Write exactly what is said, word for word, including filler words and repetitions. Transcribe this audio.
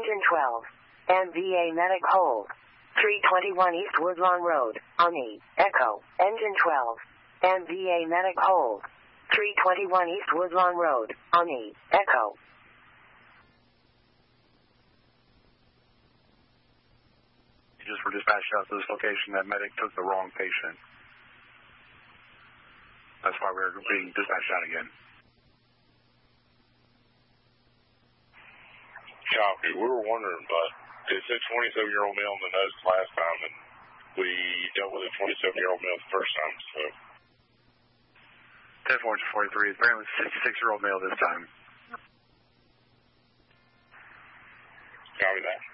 Engine twelve. M V A medic hold. three twenty-one East Woodlawn Road, Ani, Echo. Engine twelve. M V A medic hold. three twenty-one East Woodlawn Road, Ani, Echo. You just were dispatched out to this location. That medic took the wrong patient. That's why we're being dispatched out again. Copy. We were wondering, but it's a twenty-seven-year-old male in the nose last time, and we dealt with a twenty-seven-year-old male the first time, so. ten four forty-three, apparently sixty-six-year-old male this time. Copy that.